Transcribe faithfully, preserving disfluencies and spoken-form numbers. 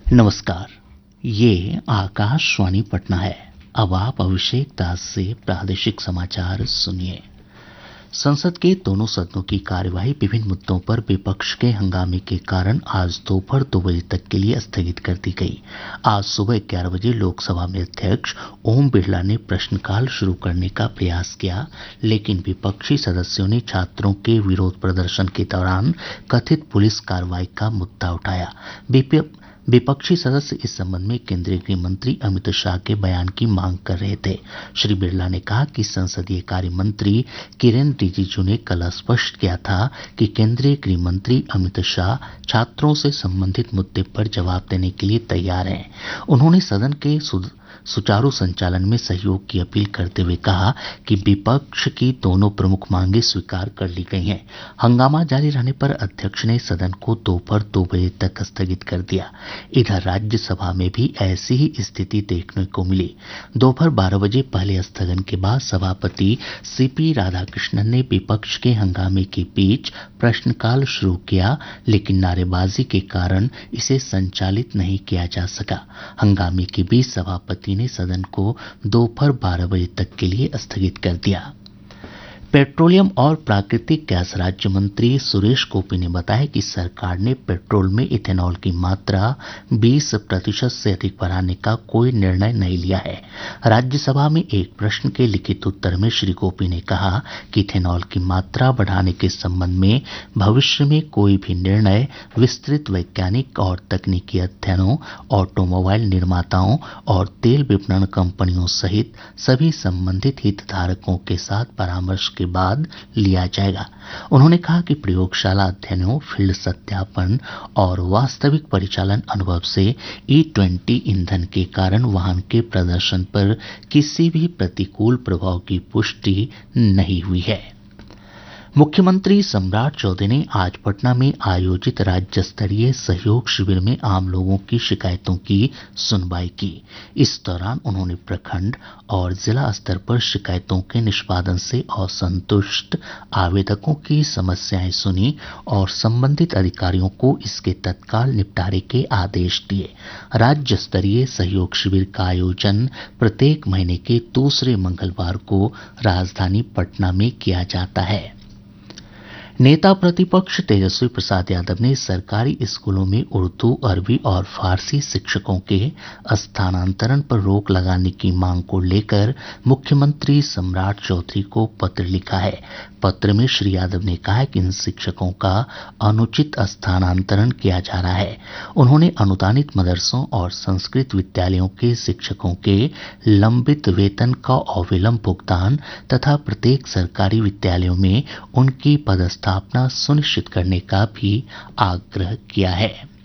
नमस्कार। ये आकाशवाणी पटना है। अब आप अभिषेक दास से प्रादेशिक समाचार सुनिए। संसद के दोनों सदनों की कार्यवाही विभिन्न मुद्दों पर विपक्ष के हंगामे के कारण आज दोपहर दो बजे तक के लिए स्थगित कर दी गई। आज सुबह ग्यारह बजे लोकसभा में अध्यक्ष ओम बिरला ने प्रश्नकाल शुरू करने का प्रयास किया, लेकिन विपक्षी सदस्यों ने छात्रों के विरोध प्रदर्शन के दौरान कथित पुलिस कार्रवाई का मुद्दा उठाया। विपक्षी सदस्य इस संबंध में केंद्रीय गृह मंत्री अमित शाह के बयान की मांग कर रहे थे। श्री बिरला ने कहा कि संसदीय कार्य मंत्री किरेन रिजिजू ने कल स्पष्ट किया था कि केंद्रीय गृह मंत्री अमित शाह छात्रों से संबंधित मुद्दे पर जवाब देने के लिए तैयार हैं। उन्होंने सदन के सुचारू संचालन में सहयोग की अपील करते हुए कहा कि विपक्ष की दोनों प्रमुख मांगें स्वीकार कर ली गई हैं। हंगामा जारी रहने पर अध्यक्ष ने सदन को दोपहर दो बजे तक स्थगित कर दिया। इधर राज्यसभा में भी ऐसी ही स्थिति देखने को मिली। दोपहर बारह बजे पहले स्थगन के बाद सभापति सीपी राधाकृष्णन ने विपक्ष के हंगामे के बीच प्रश्नकाल शुरू किया, लेकिन नारेबाजी के कारण इसे संचालित नहीं किया जा सका। हंगामे के बीच सभापति ने सदन को दोपहर बारह बजे तक के लिए स्थगित कर दिया। पेट्रोलियम और प्राकृतिक गैस राज्य मंत्री सुरेश गोपी ने बताया कि सरकार ने पेट्रोल में इथेनॉल की मात्रा बीस प्रतिशत से अधिक बढ़ाने का कोई निर्णय नहीं लिया है। राज्यसभा में एक प्रश्न के लिखित उत्तर में श्री गोपी ने कहा कि इथेनॉल की मात्रा बढ़ाने के संबंध में भविष्य में कोई भी निर्णय विस्तृत वैज्ञानिक और तकनीकी अध्ययनों, ऑटोमोबाइल निर्माताओं और तेल विपणन कंपनियों सहित सभी संबंधित हितधारकों के साथ परामर्श के बाद लिया जाएगा। उन्होंने कहा कि प्रयोगशाला अध्ययनों, फील्ड सत्यापन और वास्तविक परिचालन अनुभव से ई ट्वेंटी ईंधन के कारण वाहन के प्रदर्शन पर किसी भी प्रतिकूल प्रभाव की पुष्टि नहीं हुई है। मुख्यमंत्री सम्राट चौधरी ने आज पटना में आयोजित राज्य स्तरीय सहयोग शिविर में आम लोगों की शिकायतों की सुनवाई की। इस दौरान उन्होंने प्रखंड और जिला स्तर पर शिकायतों के निष्पादन से असंतुष्ट आवेदकों की समस्याएं सुनी और संबंधित अधिकारियों को इसके तत्काल निपटारे के आदेश दिए। राज्य स्तरीय सहयोग शिविर का आयोजन प्रत्येक महीने के दूसरे मंगलवार को राजधानी पटना में किया जाता है। नेता प्रतिपक्ष तेजस्वी प्रसाद यादव ने सरकारी स्कूलों में उर्दू, अरबी और फारसी शिक्षकों के स्थानांतरण पर रोक लगाने की मांग को लेकर मुख्यमंत्री सम्राट चौधरी को पत्र लिखा है। पत्र में श्री यादव ने कहा है कि इन शिक्षकों का अनुचित स्थानांतरण किया जा रहा है। उन्होंने अनुदानित मदरसों और संस्कृत विद्यालयों के शिक्षकों के लंबित वेतन का अविलंब भुगतान तथा प्रत्येक सरकारी विद्यालयों में उनकी पदस्थापना स्थापना सुनिश्चित करने का भी आग्रह किया है।